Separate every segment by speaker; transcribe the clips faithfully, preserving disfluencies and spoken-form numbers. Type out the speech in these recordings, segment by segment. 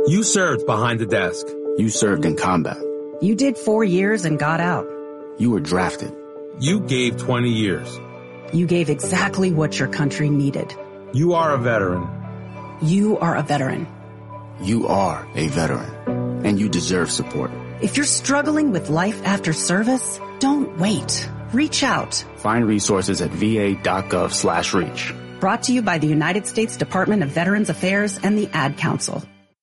Speaker 1: You served behind the desk.
Speaker 2: You served in combat.
Speaker 3: You did four years and got out.
Speaker 2: You were drafted.
Speaker 1: You gave twenty years.
Speaker 3: You gave exactly what your country needed.
Speaker 1: You are a veteran.
Speaker 3: You are a veteran.
Speaker 2: You are a veteran, and you deserve support.
Speaker 3: If you're struggling with life after service, don't wait. Reach out.
Speaker 2: Find resources at va.gov slash reach.
Speaker 3: Brought to you by the United States Department of Veterans Affairs and the Ad Council.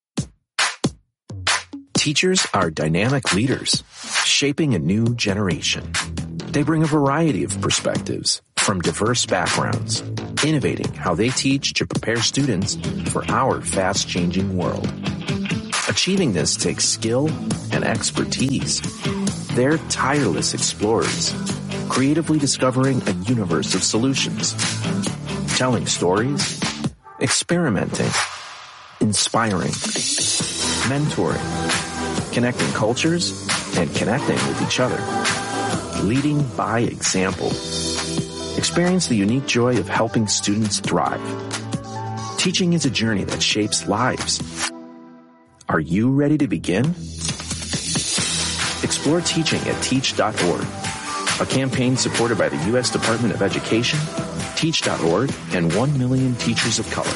Speaker 4: Teachers are dynamic leaders, shaping a new generation. They bring a variety of perspectives from diverse backgrounds, innovating how they teach to prepare students for our fast-changing world. Achieving this takes skill and expertise. They're tireless explorers, creatively discovering a universe of solutions, telling stories, experimenting, inspiring, mentoring, connecting cultures, and connecting with each other. Leading by example. Experience the unique joy of helping students thrive. Teaching is a journey that shapes lives. Are you ready to begin? Explore teaching at teach dot org, a campaign supported by the U S Department of Education, teach dot org, and one million Teachers of Color.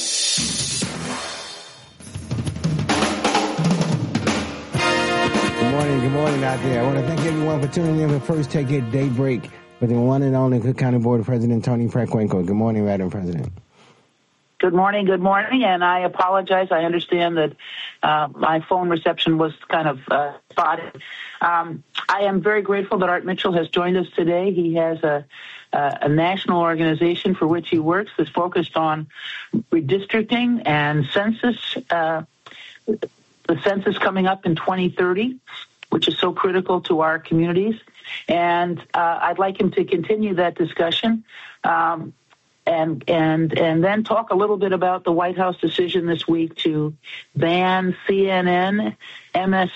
Speaker 5: Good morning out there. I want to thank everyone for tuning in for First Take It Daybreak with the one and only Cook County Board President Toni Preckwinkle. Good morning, Madam President.
Speaker 6: Good morning, good morning, and I apologize. I understand that uh, my phone reception was kind of uh, spotted. Um, I am very grateful that Art Mitchell has joined us today. He has a, a, a national organization for which he works that's focused on redistricting and census, uh, the census coming up in twenty thirty. Which is so critical to our communities. And uh, I'd like him to continue that discussion um, and and and then talk a little bit about the White House decision this week to ban C N N, M S,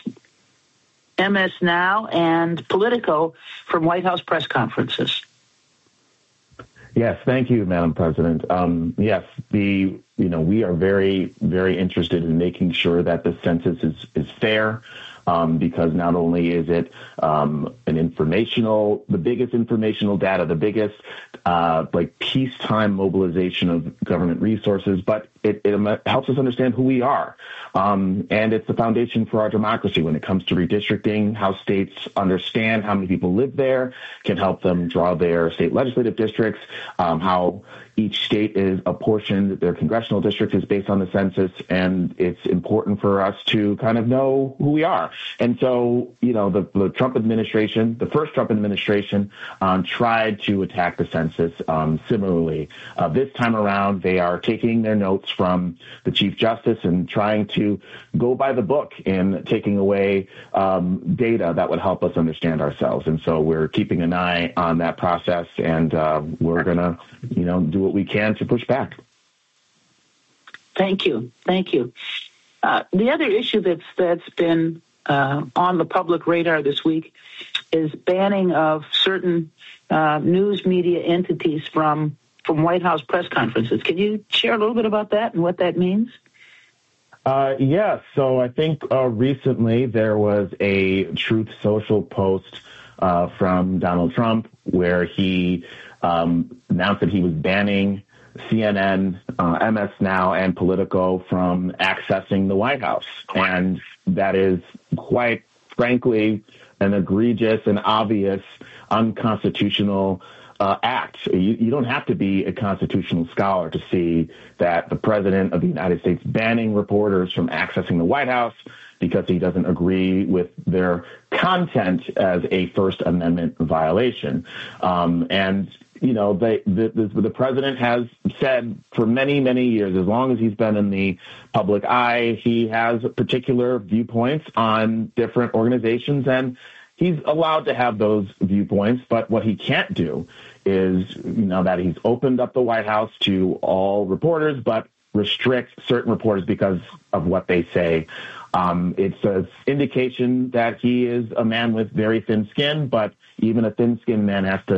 Speaker 6: M S Now, and Politico from White House press conferences.
Speaker 7: Yes, thank you, Madam President. Um, yes, the you know we are very, very interested in making sure that the census is, is fair. Um, because not only is it um, an informational, the biggest informational data, the biggest uh, like peacetime mobilization of government resources, but it, it helps us understand who we are. Um, and it's the foundation for our democracy when it comes to redistricting, how states understand how many people live there, can help them draw their state legislative districts, um, how each state is apportioned, their congressional district is based on the census, and it's important for us to kind of know who we are. And so, you know, the, the Trump administration, the first Trump administration, um, tried to attack the census um, similarly. Uh, this time around, they are taking their notes from the Chief Justice and trying to go by the book in taking away um, data that would help us understand ourselves. And so we're keeping an eye on that process, and uh, we're going to, you know, do what we can to push back.
Speaker 6: Thank you. Thank you. Uh, the other issue that's that's been uh, on the public radar this week is banning of certain uh, news media entities from from White House press conferences. Can you share a little bit about that and what that means?
Speaker 7: Uh, yes. So I think uh, recently there was a Truth Social post uh, from Donald Trump where he um, announced that he was banning C N N, uh, M S Now, and Politico from accessing the White House. And that is quite frankly an egregious and obvious unconstitutional uh, act. You, you don't have to be a constitutional scholar to see that the President of the United States banning reporters from accessing the White House because he doesn't agree with their content as a First Amendment violation. Um, and You know, they, the, the, the president has said for many, many years, as long as he's been in the public eye, he has particular viewpoints on different organizations, and he's allowed to have those viewpoints. But what he can't do is, you know, that he's opened up the White House to all reporters, but restrict certain reporters because of what they say. Um, it's an indication that he is a man with very thin skin, but even a thin-skinned man has to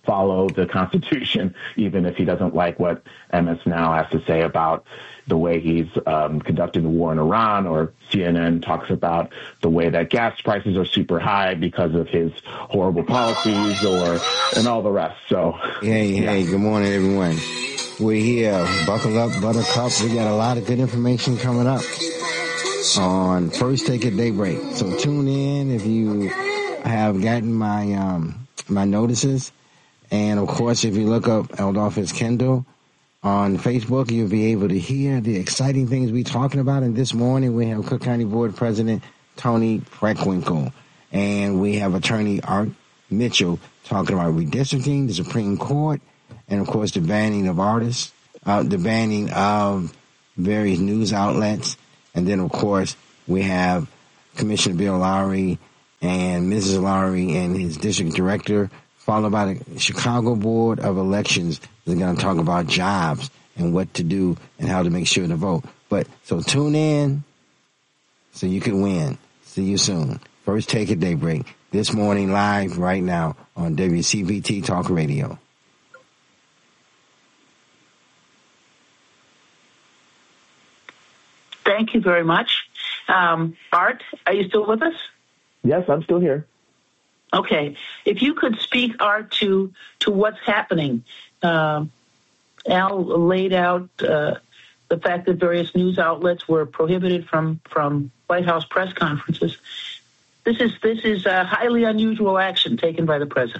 Speaker 7: follow the Constitution, even if he doesn't like what M S Now has to say about the way he's um, conducting the war in Iran, or C N N talks about the way that gas prices are super high because of his horrible policies, or and all the rest. So,
Speaker 5: hey,
Speaker 7: yeah.
Speaker 5: hey, good morning, everyone. We're here. Buckle up, Buttercup. We got a lot of good information coming up on First Take at Daybreak. So tune in if you have gotten my um, my notices. And, of course, if you look up Adolphus Kendall on Facebook, you'll be able to hear the exciting things we're talking about. And this morning we have Cook County Board President Toni Preckwinkle, and we have Attorney Art Mitchell talking about redistricting, the Supreme Court, and, of course, the banning of artists, uh, the banning of various news outlets. And then, of course, we have Commissioner Bill Lowry and Missus Lowry and his district director, followed by the Chicago Board of Elections. They're going to talk about jobs and what to do and how to make sure to vote. But so tune in so you can win. See you soon. First Take at Daybreak this morning, live right now on W C B T Talk Radio.
Speaker 6: Thank you very much. Um, Art, are you still with us?
Speaker 7: Yes, I'm still here.
Speaker 6: Okay. If you could speak, Art, to to what's happening. Uh, Al laid out uh, the fact that various news outlets were prohibited from, from White House press conferences. This is this is a highly unusual action taken by the president.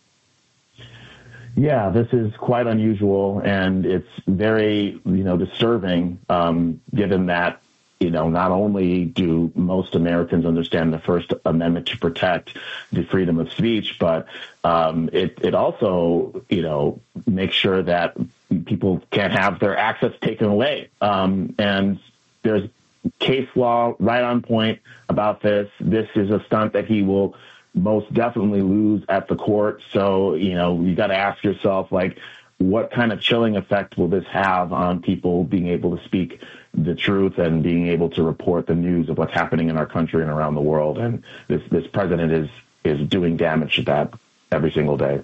Speaker 7: Yeah, this is quite unusual, and it's very, you know, disturbing, um, given that, you know, not only do most Americans understand the First Amendment to protect the freedom of speech, but um, it, it also, you know, makes sure that people can't have their access taken away. Um, and there's case law right on point about this. This is a stunt that he will most definitely lose at the court. So, you know, you got to ask yourself, like, what kind of chilling effect will this have on people being able to speak the truth and being able to report the news of what's happening in our country and around the world? And this, this president is, is doing damage to that every single day.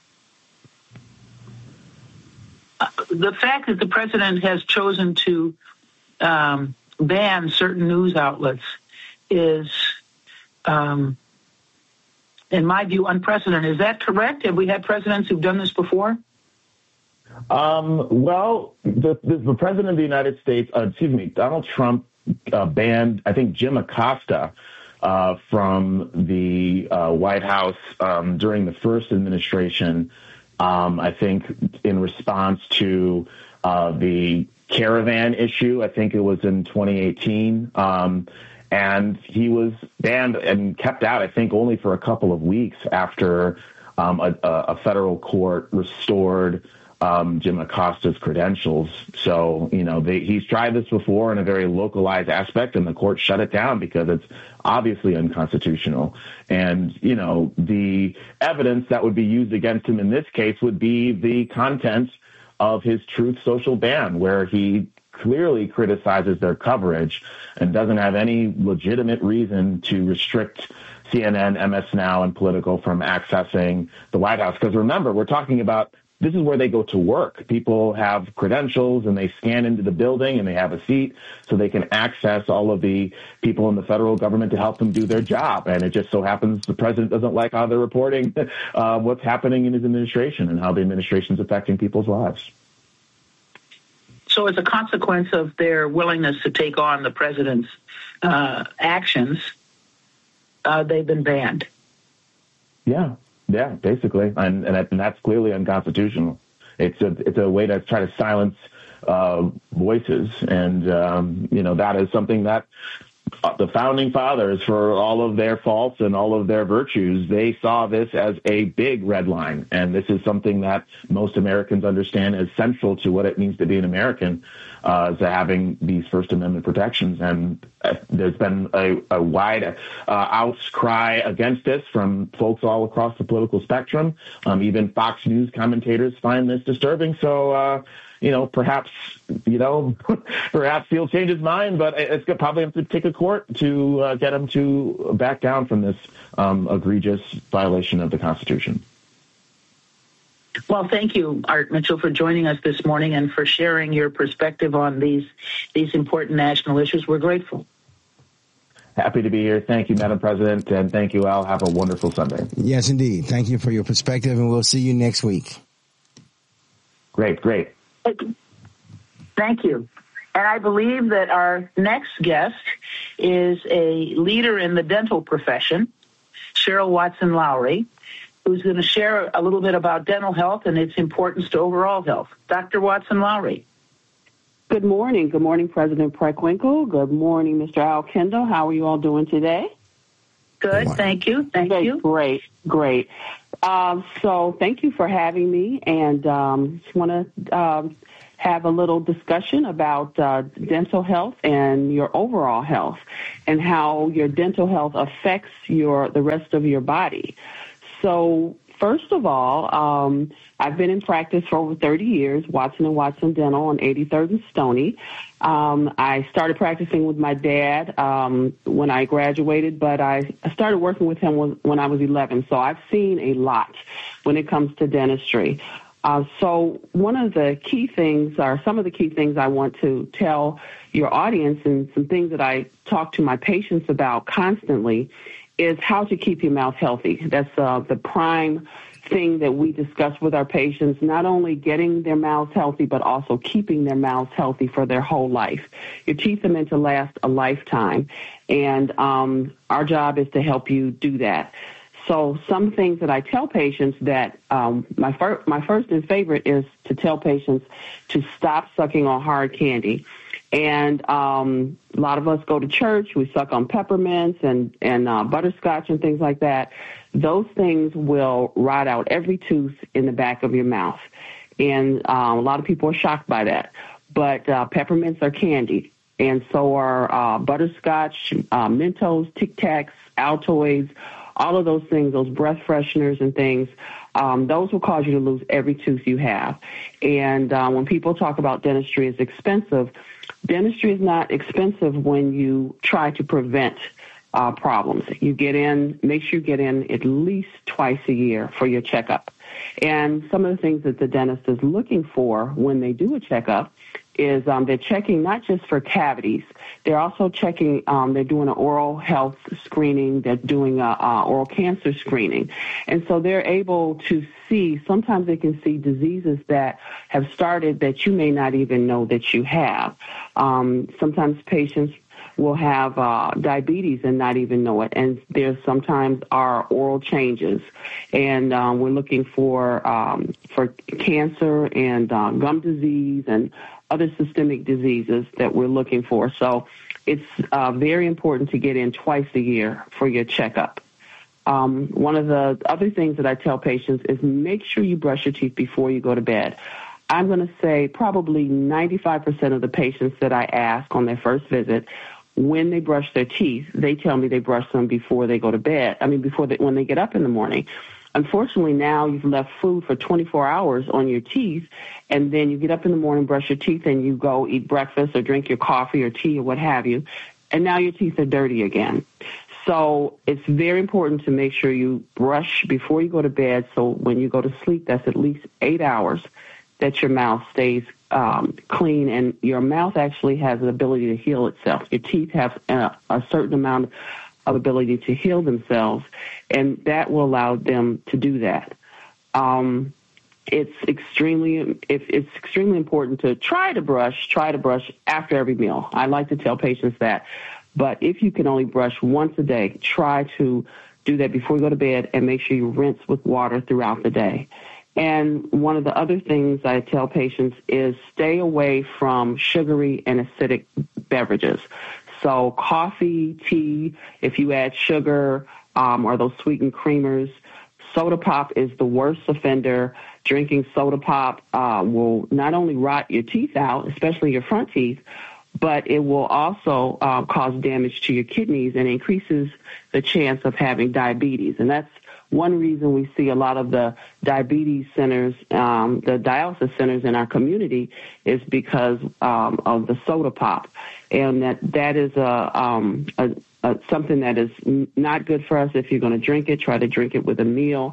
Speaker 6: Uh, the fact that the president has chosen to um, ban certain news outlets is, um, in my view, unprecedented. Is that correct? Have we had presidents who've done this before?
Speaker 7: Um, well, the, the, the president of the United States, uh, excuse me, Donald Trump uh, banned, I think, Jim Acosta uh, from the uh, White House um, during the first administration, um, I think in response to uh, the caravan issue. I think it was in twenty eighteen. Um, and he was banned and kept out, I think, only for a couple of weeks after um, a, a federal court restored Um, Jim Acosta's credentials. So, you know, they, he's tried this before in a very localized aspect, and the court shut it down because it's obviously unconstitutional. And, you know, the evidence that would be used against him in this case would be the content of his Truth Social ban, where he clearly criticizes their coverage and doesn't have any legitimate reason to restrict C N N, M S Now, and Politico from accessing the White House. Because remember, we're talking about this is where they go to work. People have credentials and they scan into the building and they have a seat so they can access all of the people in the federal government to help them do their job. And it just so happens the president doesn't like how they're reporting uh, what's happening in his administration and how the administration is affecting people's lives.
Speaker 6: So as a consequence of their willingness to take on the president's uh, actions, uh, they've been banned.
Speaker 7: Yeah. Yeah, basically, and, and and that's clearly unconstitutional. It's a it's a way to try to silence uh, voices, and um, you know that is something that the founding fathers, for all of their faults and all of their virtues, they saw this as a big red line, and this is something that most Americans understand as central to what it means to be an American, uh, to having these First Amendment protections. And uh, there's been a, a wide uh, outcry against this from folks all across the political spectrum. Um, even Fox News commentators find this disturbing. So, uh, you know, perhaps, you know, perhaps he'll change his mind, but it's going to probably have to take a court to uh, get him to back down from this um, egregious violation of the Constitution.
Speaker 6: Well, thank you, Art Mitchell, for joining us this morning and for sharing your perspective on these these important national issues. We're grateful.
Speaker 7: Happy to be here. Thank you, Madam President, and thank you, Al. Have a wonderful Sunday.
Speaker 5: Yes, indeed. Thank you for your perspective, and we'll see you next week.
Speaker 7: Great, great.
Speaker 6: Thank you. And I believe that our next guest is a leader in the dental profession, Cheryl Watson Lowry, who's going to share a little bit about dental health and its importance to overall health. Doctor Watson Lowry.
Speaker 8: Good morning. Good morning, President Preckwinkle. Good morning, Mister Al Kendall. How are you all doing today?
Speaker 6: Good. Thank you. Thank
Speaker 8: great,
Speaker 6: you.
Speaker 8: Great. Great. Um, so thank you for having me, and um, just want to um, have a little discussion about uh, dental health and your overall health and how your dental health affects your the rest of your body. So first of all, um, I've been in practice for over thirty years, Watson and Watson Dental on eighty-third and Stony. Um, I started practicing with my dad um, when I graduated, but I started working with him when I was eleven. So I've seen a lot when it comes to dentistry. Uh, so one of the key things, or some of the key things I want to tell your audience, and some things that I talk to my patients about constantly, is how to keep your mouth healthy. That's uh, the prime thing that we discuss with our patients, not only getting their mouths healthy, but also keeping their mouths healthy for their whole life. Your teeth are meant to last a lifetime, and um, our job is to help you do that. So some things that I tell patients that um, my, fir- my first and favorite is to tell patients to stop sucking on hard candy. And um, a lot of us go to church, we suck on peppermints and, and uh, butterscotch and things like that. Those things will rot out every tooth in the back of your mouth. And um, a lot of people are shocked by that. But uh, peppermints are candy, and so are uh, butterscotch, uh, Mentos, Tic Tacs, Altoids, all of those things, those breath fresheners and things. Um, those will cause you to lose every tooth you have. And uh, when people talk about dentistry as expensive, dentistry is not expensive when you try to prevent uh, problems. You get in, make sure you get in at least twice a year for your checkup. And some of the things that the dentist is looking for when they do a checkup is um, they're checking not just for cavities. They're also checking, um, they're doing an oral health screening. They're doing a, a oral cancer screening. And so they're able to see, sometimes they can see diseases that have started that you may not even know that you have. Um, sometimes patients will have uh, diabetes and not even know it. And there's sometimes are oral changes. And um, we're looking for um, for cancer and uh, gum disease and other systemic diseases that we're looking for. So it's uh, very important to get in twice a year for your checkup. Um, one of the other things that I tell patients is make sure you brush your teeth before you go to bed. I'm going to say probably ninety-five percent of the patients that I ask on their first visit, when they brush their teeth, they tell me they brush them before they go to bed. I mean, before they, when they get up in the morning. Unfortunately, now you've left food for twenty-four hours on your teeth, and then you get up in the morning, brush your teeth, and you go eat breakfast or drink your coffee or tea or what have you, and now your teeth are dirty again. So it's very important to make sure you brush before you go to bed, so when you go to sleep, that's at least eight hours that your mouth stays um, clean, and your mouth actually has an ability to heal itself. Your teeth have a, a certain amount of ability to heal themselves, and that will allow them to do that. Um, it's extremely if it's extremely important to try to brush, try to brush after every meal. I like to tell patients that. But if you can only brush once a day, try to do that before you go to bed and make sure you rinse with water throughout the day. And one of the other things I tell patients is stay away from sugary and acidic beverages. So coffee, tea, if you add sugar um, or those sweetened creamers, soda pop is the worst offender. Drinking soda pop uh, will not only rot your teeth out, especially your front teeth, but it will also uh, cause damage to your kidneys and increases the chance of having diabetes. And that's one reason we see a lot of the diabetes centers, um, the dialysis centers in our community, is because um, of the soda pop. And that, that is a, um, a, a, something that is not good for us. If you're going to drink it, try to drink it with a meal.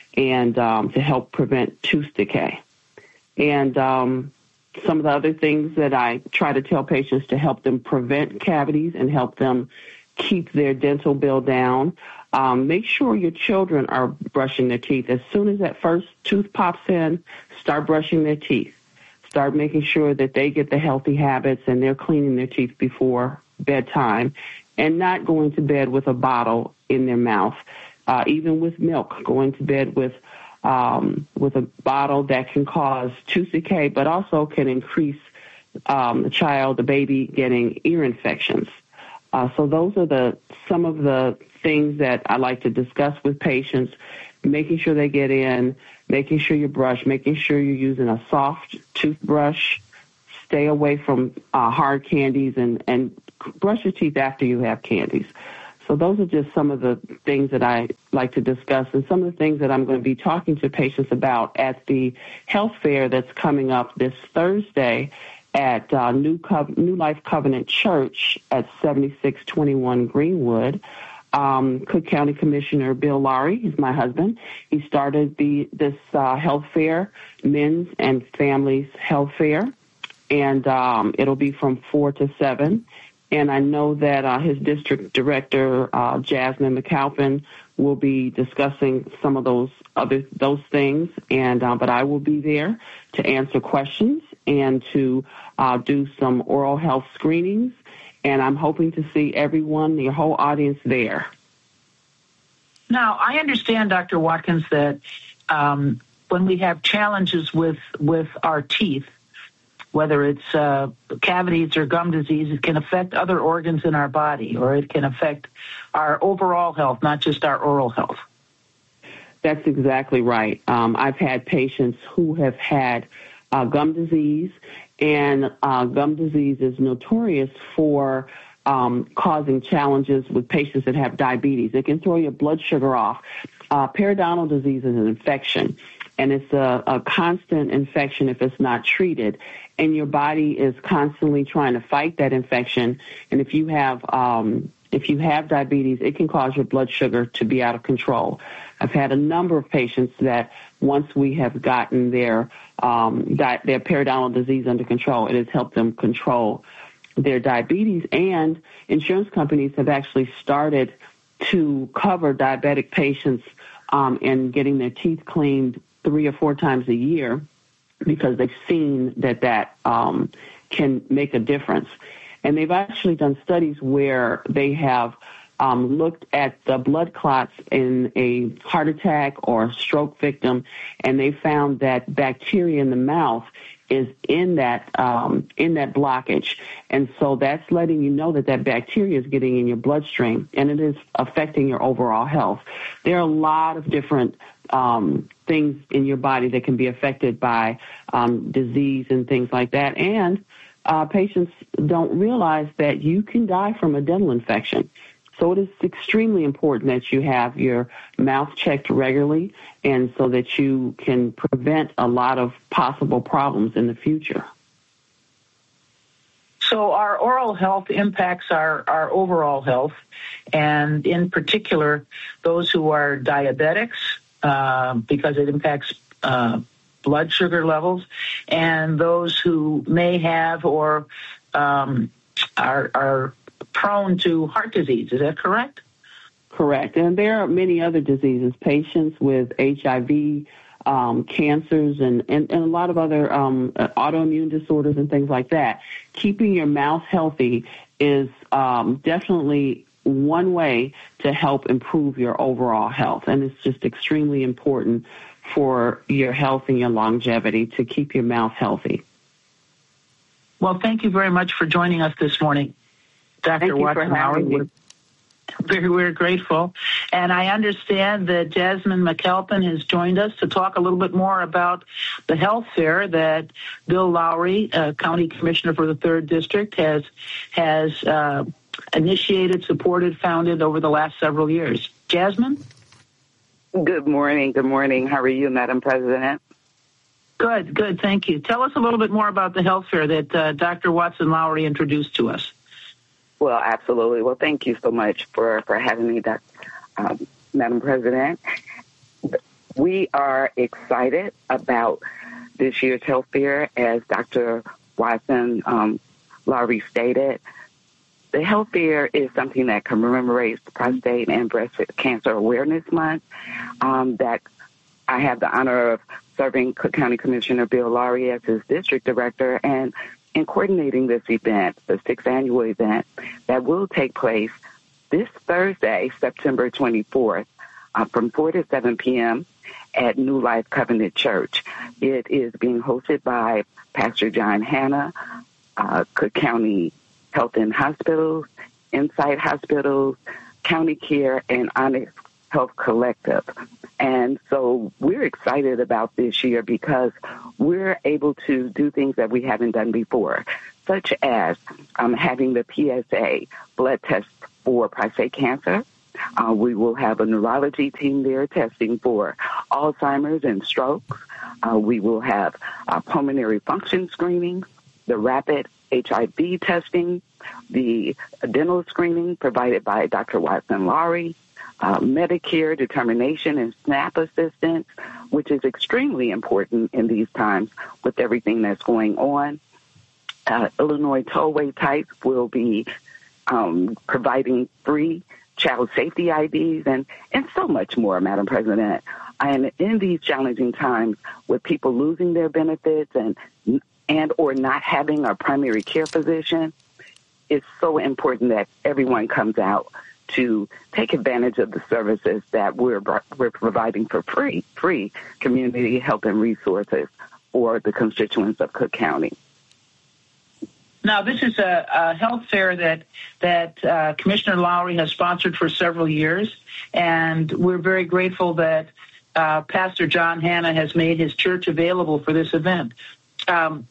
Speaker 8: and um, to help prevent tooth decay. And um, some of the other things that I try to tell patients to help them prevent cavities and help them keep their dental bill down. Um, make sure your children are brushing their teeth. As soon as that first tooth pops in, start brushing their teeth. Start making sure that they get the healthy habits and they're cleaning their teeth before bedtime and not going to bed with a bottle in their mouth. Uh, even with milk, going to bed with um, with a bottle that can cause tooth decay, but also can increase um, the child, the baby, getting ear infections. Uh, so those are the some of the things that I like to discuss with patients, making sure they get in, making sure you brush, making sure you're using a soft toothbrush, stay away from uh, hard candies, and, and brush your teeth after you have candies. So those are just some of the things that I like to discuss and some of the things that I'm going to be talking to patients about at the health fair that's coming up this Thursday at uh, New, Co- New Life Covenant Church at seventy-six twenty-one Greenwood. Um, Cook County Commissioner Bill Lowry is my husband. He started the this uh, health fair, Men's and Families Health Fair, and um, it'll be from four to seven. And I know that uh, his district director, uh, Jasmine McAlpin, will be discussing some of those other those things. And uh, but I will be there to answer questions and to uh, do some oral health screenings. And I'm hoping to see everyone, your whole audience there.
Speaker 6: Now, I understand, Doctor Watkins, that um, when we have challenges with with our teeth, whether it's uh, cavities or gum disease, it can affect other organs in our body, or it can affect our overall health, not just our oral health.
Speaker 8: That's exactly right. Um, I've had patients who have had uh, gum disease, and uh, gum disease is notorious for um, causing challenges with patients that have diabetes. It can throw your blood sugar off. Uh, periodontal disease is an infection, and it's a, a constant infection if it's not treated. And your body is constantly trying to fight that infection. And if you have um, if you have diabetes, it can cause your blood sugar to be out of control. I've had a number of patients that once we have gotten their um, di- their periodontal disease under control, it has helped them control their diabetes. And insurance companies have actually started to cover diabetic patients um, in getting their teeth cleaned three or four times a year, because they've seen that that um, can make a difference. And they've actually done studies where they have um, looked at the blood clots in a heart attack or stroke victim, and they found that bacteria in the mouth is in that um, in that blockage. And so that's letting you know that that bacteria is getting in your bloodstream, and it is affecting your overall health. There are a lot of different um, things in your body that can be affected by um, disease and things like that. And uh, patients don't realize that you can die from a dental infection. So it is extremely important that you have your mouth checked regularly, and so that you can prevent a lot of possible problems in the future.
Speaker 6: So our oral health impacts our, our overall health, and in particular, those who are diabetics, uh, because it impacts uh, blood sugar levels, and those who may have or um, are, are prone to heart disease. Is that correct?
Speaker 8: Correct. And there are many other diseases, patients with H I V, um, cancers, and, and, and a lot of other um, autoimmune disorders and things like that. Keeping your mouth healthy is um, definitely one way to help improve your overall health. And it's just extremely important for your health and your longevity to keep your mouth healthy.
Speaker 6: Well, thank you very much for joining us this morning, Doctor
Speaker 8: Thank you
Speaker 6: Watson
Speaker 8: for having
Speaker 6: Lowry.
Speaker 8: me.
Speaker 6: We're, we're grateful. And I understand that Jasmine McAlpin has joined us to talk a little bit more about the health fair that Bill Lowry, uh, County Commissioner for the third District, has has uh, initiated, supported, founded over the last several years. Jasmine?
Speaker 9: Good morning. Good morning. How are you, Madam President?
Speaker 6: Good, good. Thank you. Tell us a little bit more about the health fair that uh, Doctor Watson Lowry introduced to us.
Speaker 9: Well, absolutely. Well, thank you so much for, for having me, Doctor Um, Madam President. We are excited about this year's health fair. As Doctor Watson um, Lowry stated, the health fair is something that commemorates Prostate and Breast Cancer Awareness Month. Um, that I have the honor of serving Cook County Commissioner Bill Lowry as his district director and in coordinating this event, the sixth annual event that will take place this Thursday, September twenty-fourth, uh, from four to seven p.m. at New Life Covenant Church. It is being hosted by Pastor John Hanna, uh, Cook County Health and Hospitals, Insight Hospitals, County Care, and Onyx Health Collective. And so we're excited about this year because we're able to do things that we haven't done before, such as um, having the P S A blood test for prostate cancer. Uh, we will have a neurology team there testing for Alzheimer's and strokes. Uh, we will have uh, pulmonary function screening, the rapid H I V testing, the dental screening provided by Doctor Watson Lowry, uh, Medicare determination and SNAP assistance, which is extremely important in these times with everything that's going on. Uh, Illinois Tollway types will be um, providing free child safety I Ds and, and so much more, Madam President. And in these challenging times with people losing their benefits and and or not having a primary care physician, it's so important that everyone comes out to take advantage of the services that we're we're providing for free, free community help and resources for the constituents of Cook County.
Speaker 6: Now, this is a, a health fair that that uh, Commissioner Lowry has sponsored for several years, and we're very grateful that uh, Pastor John Hanna has made his church available for this event. Um,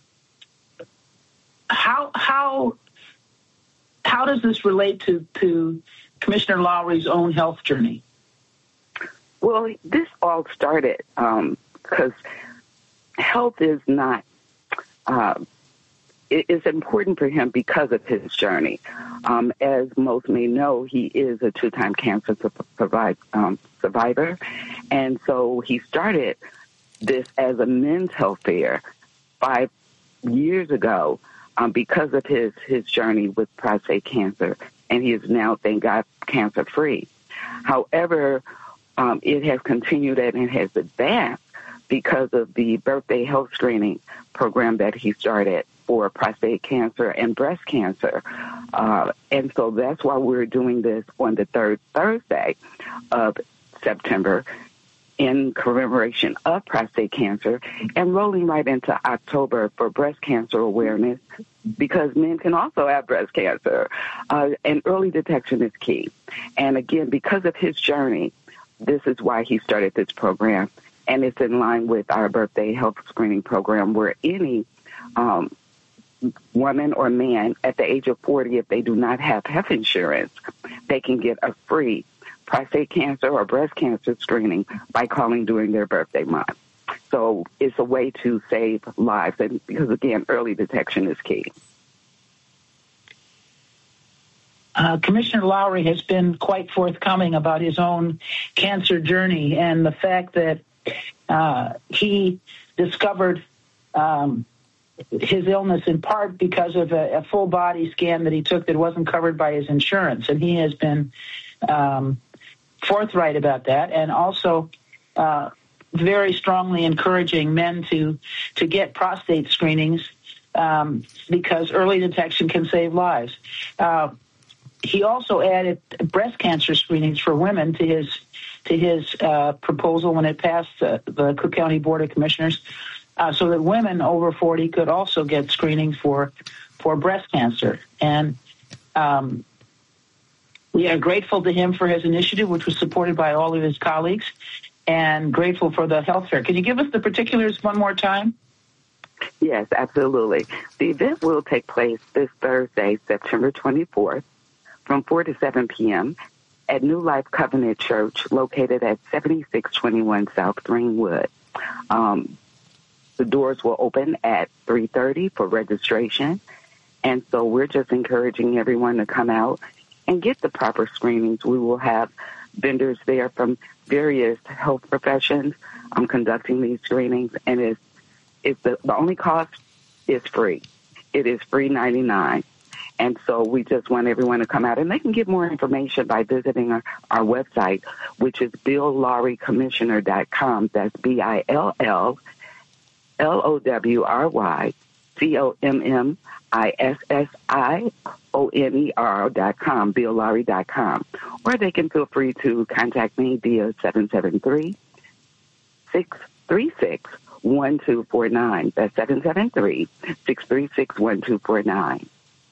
Speaker 6: how how how does this relate to, to Commissioner Lowry's own health journey?
Speaker 9: Well, this all started because um, health is not. Uh, It's important for him because of his journey. Um, as most may know, he is a two-time cancer provide, um, survivor. And so he started this as a men's health fair five years ago um, because of his, his journey with prostate cancer. And he is now, thank God, cancer-free. However, um, it has continued and it has advanced because of the birthday health screening program that he started for prostate cancer and breast cancer. Uh, and so that's why we're doing this on the third Thursday of September in commemoration of prostate cancer and rolling right into October for breast cancer awareness because men can also have breast cancer. Uh, and early detection is key. And again, because of his journey, this is why he started this program. And it's in line with our birthday health screening program where any um, woman or man at the age of forty, if they do not have health insurance, they can get a free prostate cancer or breast cancer screening by calling during their birthday month. So it's a way to save lives. And because, again, early detection is key.
Speaker 6: Uh, Commissioner Lowry has been quite forthcoming about his own cancer journey and the fact that uh, he discovered um, his illness in part because of a, a full body scan that he took that wasn't covered by his insurance. And he has been um, forthright about that and also uh, very strongly encouraging men to, to get prostate screenings um, because early detection can save lives. Uh, he also added breast cancer screenings for women to his to his uh, proposal when it passed uh, the Cook County Board of Commissioners, uh, so that women over forty could also get screenings for for breast cancer. And um, we are grateful to him for his initiative, which was supported by all of his colleagues, and grateful for the health fair. Can you give us the particulars one more time?
Speaker 9: Yes, absolutely. The event will take place this Thursday, September twenty-fourth, from four to seven p.m. at New Life Covenant Church, located at seventy-six twenty-one South Greenwood. Um, the doors will open at three thirty for registration, and so we're just encouraging everyone to come out and get the proper screenings. We will have vendors there from various health professions. I'm conducting these screenings, and it's, it's the, the only cost is free. It is free ninety-nine. And so we just want everyone to come out, and they can get more information by visiting our, our website, which is bill lowry commissioner dot com. That's B I L L L O W R Y C O M M I S S I O N E R dot com, bill lowry dot com. Or they can feel free to contact me via seven seven three, six three six, one two four nine. That's seven seven three, six three six, one two four nine.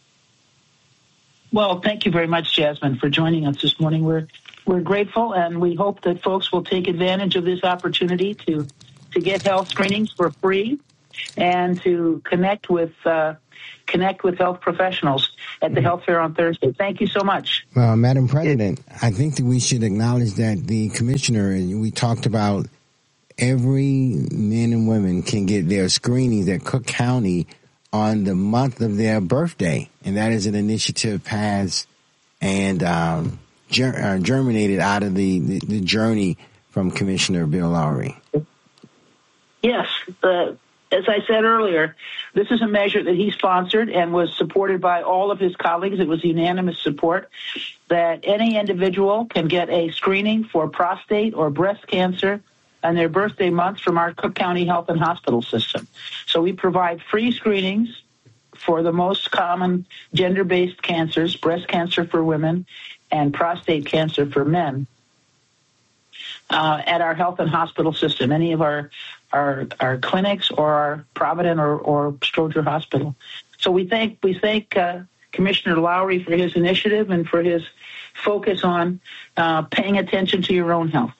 Speaker 6: Well, thank you very much, Jasmine, for joining us this morning. We're we're grateful, and we hope that folks will take advantage of this opportunity to to get health screenings for free and to connect with uh, connect with health professionals at the Health Fair on Thursday. Thank you so much.
Speaker 5: Well, Madam President, I think that we should acknowledge that the commissioner, we talked about every man and woman can get their screenings at Cook County on the month of their birthday, and that is an initiative passed and um, ger- uh, germinated out of the, the, the journey from Commissioner Bill Lowry.
Speaker 6: Yes, uh, as I said earlier, this is a measure that he sponsored and was supported by all of his colleagues. It was unanimous support that any individual can get a screening for prostate or breast cancer on their birthday months from our Cook County Health and Hospital System. So we provide free screenings for the most common gender-based cancers, breast cancer for women and prostate cancer for men, uh, at our Health and Hospital System, any of our our, our clinics or our Provident or, or Stroger Hospital. So we thank we thank uh, Commissioner Lowry for his initiative and for his focus on uh, paying attention to your own health.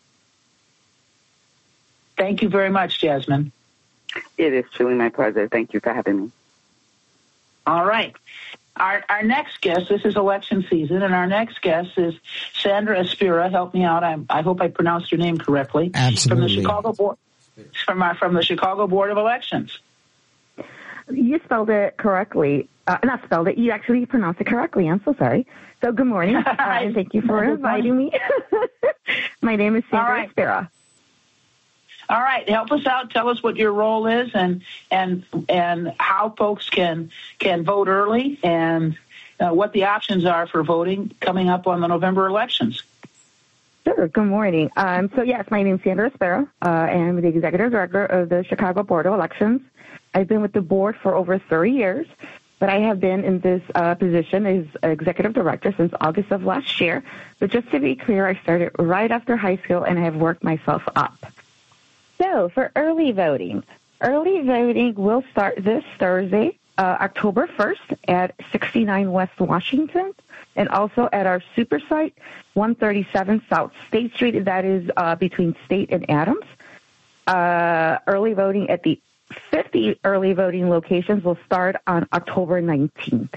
Speaker 6: Thank you very much, Jasmine.
Speaker 9: It is truly my pleasure. Thank you for having me.
Speaker 6: All right. Our our next guest, this is election season, and our next guest is Sandra Espira. Help me out. I, I hope I pronounced your name correctly.
Speaker 5: Absolutely.
Speaker 6: From the Chicago Board, from, our, from the Chicago Board of Elections.
Speaker 10: You spelled it correctly. Uh, not spelled it. You actually pronounced it correctly. I'm so sorry. So good morning, uh, and thank you for inviting me. My name is Sandra
Speaker 6: right.
Speaker 10: Espira.
Speaker 6: All right, help us out. Tell us what your role is, and and and how folks can can vote early, and uh, what the options are for voting coming up on the November elections.
Speaker 10: Sure. Good morning. Um, so yes, my name is Sandra Espira. Uh, I'm the executive director of the Chicago Board of Elections. I've been with the board for over thirty years, but I have been in this uh, position as executive director since August of last year. But just to be clear, I started right after high school, and I have worked myself up. So for early voting, early voting will start this Thursday, uh, October first at sixty-nine West Washington, and also at our super site, one thirty-seven South State Street. That is uh, between State and Adams. Uh, early voting at the fifty early voting locations will start on October nineteenth.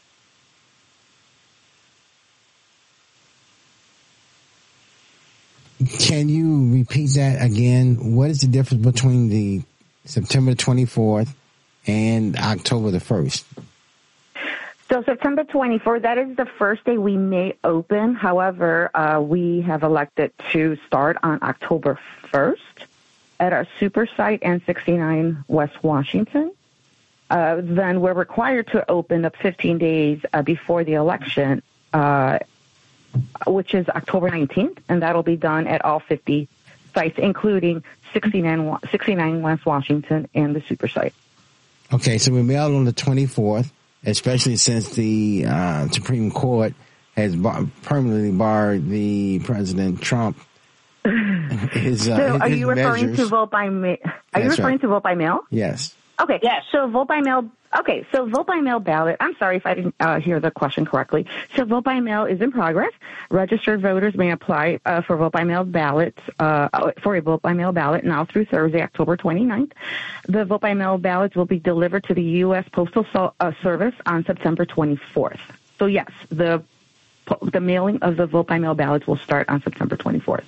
Speaker 5: Can you repeat that again? What is the difference between the September twenty-fourth and October the first?
Speaker 10: So September twenty-fourth, that is the first day we may open. However, uh, we have elected to start on October first at our super site and sixty-nine West Washington. Uh, then we're required to open up fifteen days uh, before the election, uh, which is October nineteenth, and that'll be done at all fifty sites, including sixty-nine, sixty-nine West Washington and the super site.
Speaker 5: Okay, so we mailed on the twenty-fourth, especially since the uh, Supreme Court has bar- permanently barred the President Trump. His, uh,
Speaker 10: so, are
Speaker 5: his
Speaker 10: you referring
Speaker 5: measures.
Speaker 10: to vote by mail? Are
Speaker 5: That's
Speaker 10: you referring
Speaker 5: right.
Speaker 10: to vote by mail?
Speaker 5: Yes.
Speaker 10: Okay.
Speaker 6: Yes.
Speaker 10: So vote by mail. Okay. So vote by mail ballot. I'm sorry if I didn't uh, hear the question correctly. So vote by mail is in progress. Registered voters may apply uh, for vote by mail ballots uh, for a vote by mail ballot now through Thursday, October twenty-ninth. The vote by mail ballots will be delivered to the U S Postal so- uh, Service on September twenty-fourth. So yes, the the mailing of the vote by mail ballots will start on September twenty-fourth.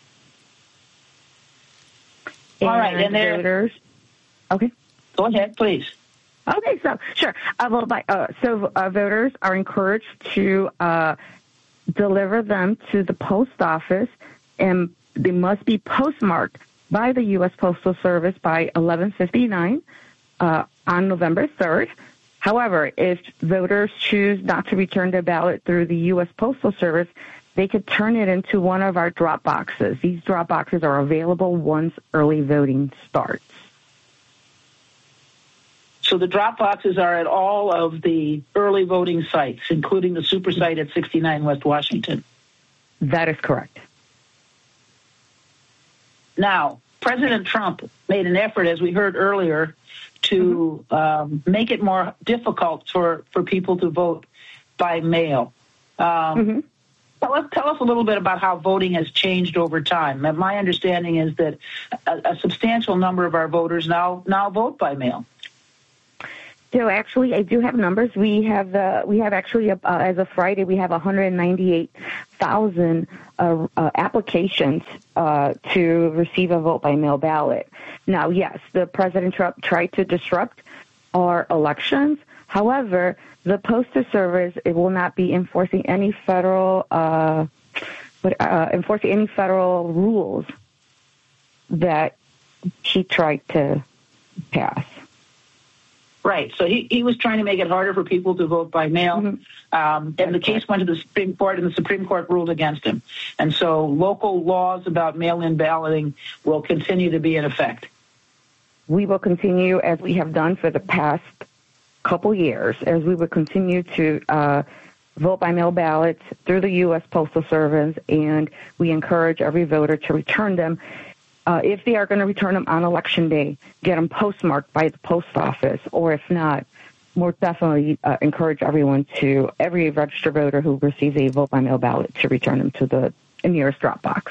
Speaker 6: All right, and there.
Speaker 10: Voters. Okay.
Speaker 6: Go ahead, please.
Speaker 10: Okay, so sure. Uh, vote by, uh, so uh, voters are encouraged to uh, deliver them to the post office, and they must be postmarked by the U S Postal Service by eleven fifty-nine uh, on November third. However, if voters choose not to return their ballot through the U S Postal Service, they could turn it into one of our drop boxes. These drop boxes are available once early voting starts.
Speaker 6: So the drop boxes are at all of the early voting sites, including the super site at sixty-nine West Washington.
Speaker 10: That is correct.
Speaker 6: Now, President Trump made an effort, as we heard earlier, to mm-hmm. um, make it more difficult for, for people to vote by mail. Um, mm-hmm. Tell us, tell us a little bit about how voting has changed over time. My understanding is that a, a substantial number of our voters now now vote by mail.
Speaker 10: So actually, I do have numbers. We have uh, we have actually uh, as of Friday, we have one hundred ninety-eight thousand uh, uh, applications uh, to receive a vote by mail ballot. Now, yes, the President Trump tried to disrupt our elections. However, the Postal Service it will not be enforcing any federal uh, uh, enforcing any federal rules that he tried to pass.
Speaker 6: Right. So he, he was trying to make it harder for people to vote by mail. Mm-hmm. Um, and the case went to the Supreme Court, and the Supreme Court ruled against him. And so local laws about mail-in balloting will continue to be in effect.
Speaker 10: We will continue, as we have done for the past couple years, as we will continue to uh, vote by mail ballots through the U S Postal Service, and we encourage every voter to return them. Uh, if they are going to return them on Election Day, get them postmarked by the post office, or if not, more definitely uh, encourage everyone to, every registered voter who receives a vote by mail ballot, to return them to the nearest drop box.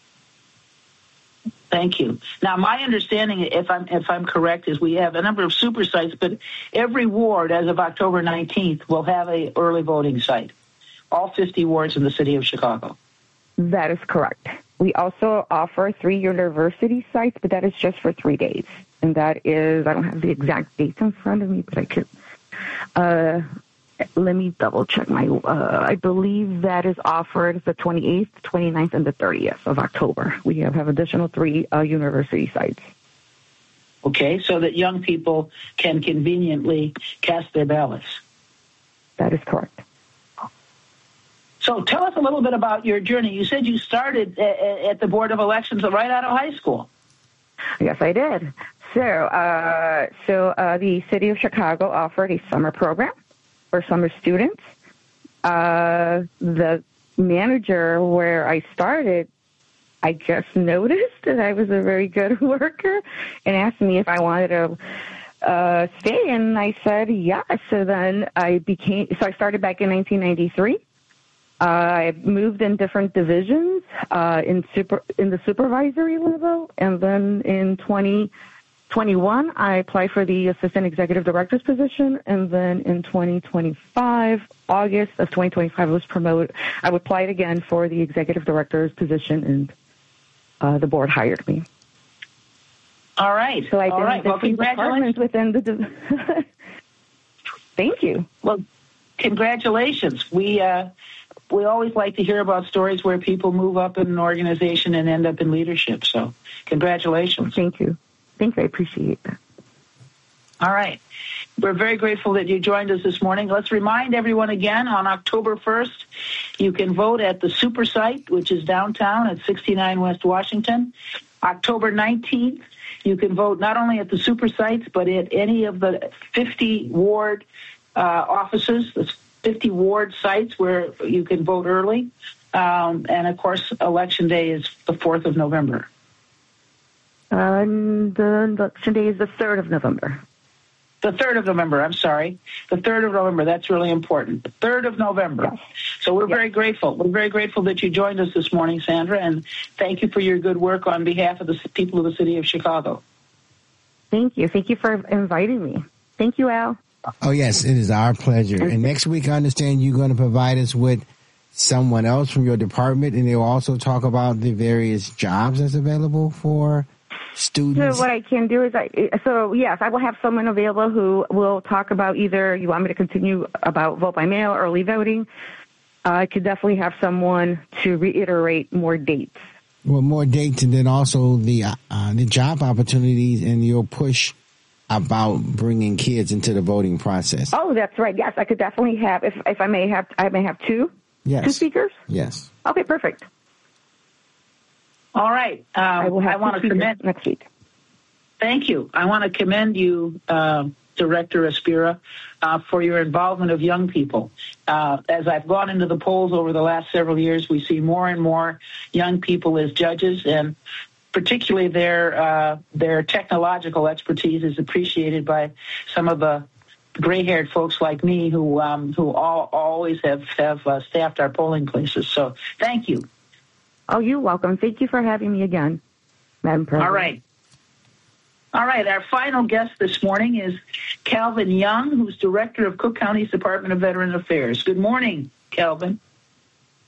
Speaker 6: Thank you. Now, my understanding, if I'm if I'm correct, is we have a number of super sites, but every ward, as of October nineteenth, will have a early voting site. All fifty wards in the city of Chicago.
Speaker 10: That is correct. We also offer three university sites, but that is just for three days. And that is, I don't have the exact dates in front of me, but I could, uh, let me double check my, uh, I believe that is offered the twenty-eighth, twenty-ninth, and the thirtieth of October. We have, have additional three uh, university sites.
Speaker 6: Okay, so that young people can conveniently cast their ballots.
Speaker 10: That is correct.
Speaker 6: So tell us a little bit about your journey. You said you started at the Board of Elections right out of high school.
Speaker 10: Yes, I did. So, uh, so uh, the City of Chicago offered a summer program for summer students. Uh, the manager where I started, I just noticed that I was a very good worker and asked me if I wanted to uh, stay, and I said yes. So then I became, so I started back in nineteen ninety-three. Uh, I moved in different divisions uh, in super in the supervisory level, and then in twenty twenty-one, I applied for the assistant executive director's position, and then in twenty twenty-five, August of twenty twenty-five, I was promoted. I applied again for the executive director's position, and uh, the board hired me.
Speaker 6: All right.
Speaker 10: So I
Speaker 6: All
Speaker 10: did
Speaker 6: right.
Speaker 10: the
Speaker 6: Well,
Speaker 10: three
Speaker 6: congratulations.
Speaker 10: departments within the. Div- Thank you.
Speaker 6: Well, congratulations. We. Uh, We always like to hear about stories where people move up in an organization and end up in leadership. So congratulations.
Speaker 10: Thank you. Thank you. I appreciate that.
Speaker 6: All right. We're very grateful that you joined us this morning. Let's remind everyone again, on October first, you can vote at the Super Site, which is downtown at sixty-nine West Washington. October nineteenth, you can vote not only at the Super Sites, but at any of the fifty ward uh, offices, the fifty ward sites where you can vote early. Um, and, of course, Election Day is the fourth of November.
Speaker 10: Uh, the Election Day is the third of November.
Speaker 6: The third of November, I'm sorry. The third of November, that's really important. The third of November.
Speaker 10: Yes.
Speaker 6: So we're
Speaker 10: Yes.
Speaker 6: very grateful. We're very grateful that you joined us this morning, Sandra, and thank you for your good work on behalf of the people of the city of Chicago.
Speaker 10: Thank you. Thank you for inviting me. Thank you, Al.
Speaker 5: Oh, yes, it is our pleasure. And next week, I understand you're going to provide us with someone else from your department, and they'll also talk about the various jobs that's available for students.
Speaker 10: So what I can do is, I so yes, I will have someone available who will talk about either you want me to continue about vote by mail, early voting, I could definitely have someone to reiterate more dates.
Speaker 5: Well, more dates, and then also the uh, uh, the job opportunities and your push about bringing kids into the voting process.
Speaker 10: Oh, that's right. Yes, I could definitely have. If if I may have, I may have two.
Speaker 5: Yes.
Speaker 10: Two speakers.
Speaker 5: Yes.
Speaker 10: Okay, perfect.
Speaker 6: All right. Um,
Speaker 10: I will have
Speaker 6: I want to commend
Speaker 10: next week.
Speaker 6: Thank you. I want to commend you, uh, Director Aspira, uh, for your involvement of young people. Uh, as I've gone into the polls over the last several years, we see more and more young people as judges, and particularly their uh, their technological expertise is appreciated by some of the gray-haired folks like me who um, who all, always have have uh, staffed our polling places. So, thank you.
Speaker 10: Oh, you're welcome. Thank you for having me again, Madam President.
Speaker 6: All right. All right, our final guest this morning is Calvin Young, who's Director of Cook County's Department of Veteran Affairs. Good morning, Calvin.